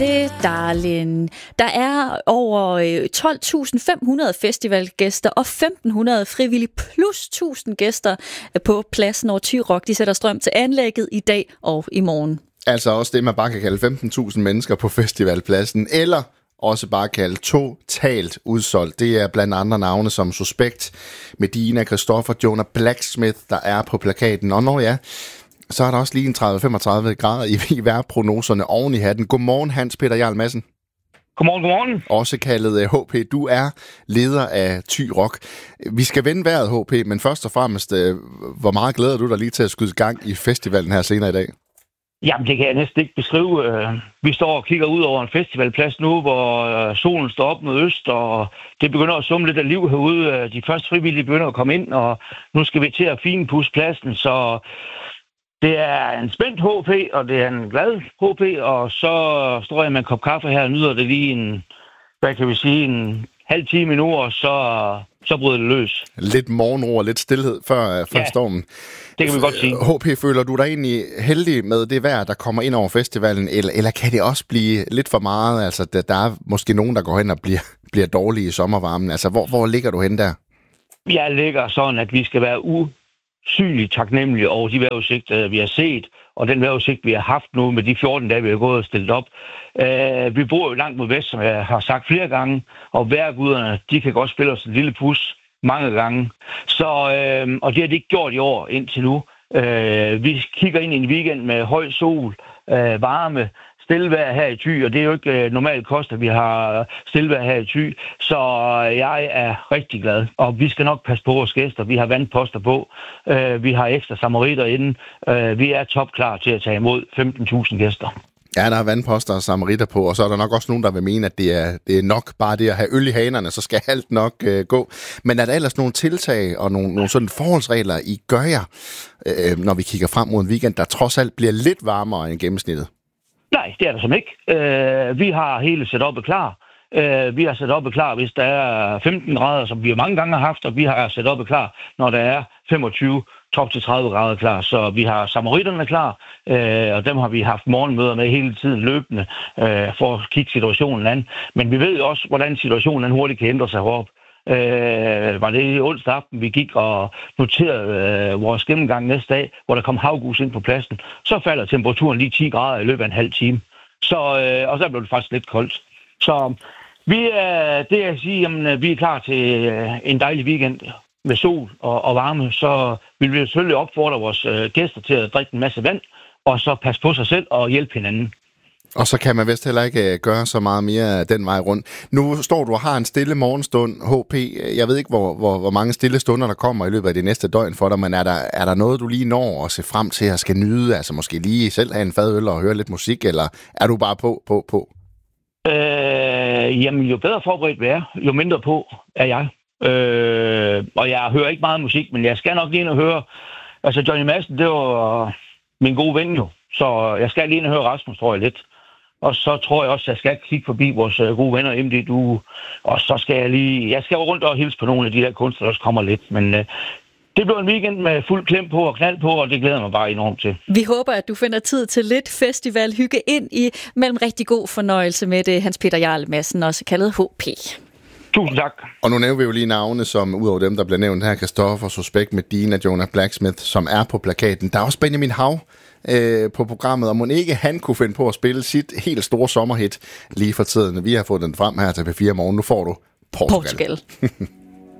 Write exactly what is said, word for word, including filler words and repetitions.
Darling. Der er over tolv tusind fem hundrede festivalgæster og femten hundrede frivillige plus tusind gæster på pladsen over Thy Rock. De sætter strøm til anlægget i dag og i morgen. Altså også det, man bare kan kalde femten tusind mennesker på festivalpladsen, eller også bare kalde totalt udsolgt. Det er blandt andre navne som Suspekt, Medina, Christoffer, Jonah Blacksmith, der er på plakaten. Og når ja, så er der også lige en tredive til femogtredive grader i, i vejrprognoserne oven i hatten. Godmorgen, Hans Peter Jarl Madsen. Godmorgen, godmorgen. Også kaldet H P. Du er leder af Thy Rock. Vi skal vende vejret, H P, men først og fremmest, hvor meget glæder du dig lige til at skyde gang i festivalen her senere i dag? Jamen, det kan jeg næsten ikke beskrive. Vi står og kigger ud over en festivalplads nu, hvor solen står op mod øst, og det begynder at summe lidt af liv herude. De første frivillige begynder at komme ind, og nu skal vi til at finpudse pladsen, så det er en spændt H P, og det er en glad H P, og så står jeg med en kop kaffe her og nyder det lige en, hvad kan vi sige, en halv time nu, og så, så bryder det løs. Lidt morgenro og lidt stillhed før, før ja, stormen. Det kan vi godt sige. H P, føler du dig egentlig heldig med det vejr, der kommer ind over festivalen, eller, eller kan det også blive lidt for meget? Altså, der, der er måske nogen, der går hen og bliver, bliver dårlige i sommervarmen. Altså, hvor, hvor ligger du hen der? Jeg ligger sådan, at vi skal være usynligt taknemmelige over de vejrudsigter, vi har set, og den vejrudsigt, vi har haft nu med de fjorten dage, vi har gået og stillet op. Uh, vi bor jo langt mod vest, som jeg har sagt flere gange, og vejrguderne, de kan godt spille os en lille pus mange gange. Så, uh, og det har de ikke gjort i år indtil nu. Uh, vi kigger ind i en weekend med høj sol, uh, varme, stillevejr her i Thy, og det er jo ikke uh, normalt kost, at vi har stillevejr her i Thy, så uh, jeg er rigtig glad. Og vi skal nok passe på vores gæster. Vi har vandposter på. Uh, vi har ekstra samaritter inde. Uh, vi er topklar til at tage imod femten tusind gæster. Ja, der er vandposter og samaritter på, og så er der nok også nogen, der vil mene, at det er, det er nok bare det at have øl i hanerne, så skal alt nok øh, gå. Men er der ellers nogle tiltag og nogle, nogle sådan forholdsregler, I gør jer, øh, når vi kigger frem mod en weekend, der trods alt bliver lidt varmere end gennemsnittet? Nej, det er der som ikke. Øh, vi har hele setupet klar. Øh, vi har setupet klar, hvis der er femten grader, som vi jo mange gange har haft, og vi har setupet klar, når der er femogtyve top til tredive grader klar. Så vi har samaritterne klar, øh, og dem har vi haft morgenmøder med hele tiden løbende øh, for at kigge situationen an. Men vi ved jo også, hvordan situationen hurtigt kan ændre sig heroppe. Øh, var det onsdag aften, vi gik og noterede øh, vores gennemgang næste dag, hvor der kom havgus ind på pladsen, så falder temperaturen lige ti grader i løbet af en halv time. Så, øh, og så blev det faktisk lidt koldt. Så vi er, det jeg siger, jamen, vi er klar til øh, en dejlig weekend med sol og, og varme, så vil vi selvfølgelig opfordre vores øh, gæster til at drikke en masse vand, og så passe på sig selv og hjælpe hinanden. Og så kan man vist heller ikke gøre så meget mere den vej rundt. Nu står du og har en stille morgenstund, H P. Jeg ved ikke, hvor, hvor, hvor mange stille stunder, der kommer i løbet af det næste døgn for dig, men er der, er der noget, du lige når at se frem til at skal nyde? Altså måske lige selv have en fadøl og høre lidt musik, eller er du bare på, på, på? Øh, jamen, jo bedre forberedt vi er, jo mindre på er jeg. Øh, og jeg hører ikke meget musik, men jeg skal nok lige ind og høre. Altså, Johnny Madsen, det var min gode ven jo, så jeg skal lige ind og høre Rasmus, tror jeg lidt. Og så tror jeg også, at jeg skal kigge forbi vores gode venner M D Du, og så skal jeg lige, jeg skal jo rundt og hilse på nogle af de der kunstnere, der også kommer lidt, men øh, det bliver en weekend med fuld klem på og knald på, og det glæder mig bare enormt til. Vi håber, at du finder tid til lidt festivalhygge ind i mellem rigtig god fornøjelse med det, Hans Peter Jarl Madsen, også kaldet H P. Tusind tak. Og nu nævner vi jo lige navne, som udover dem, der bliver nævnt her, Christoffer, Suspekt, Medina, Jonah Blacksmith, som er på plakaten. Der er også Benjamin Hav øh, på programmet, og må ikke han kunne finde på at spille sit helt store sommerhit lige for tiden. Vi har fået den frem her til P fire morgen. Nu får du Portugal. Portugal.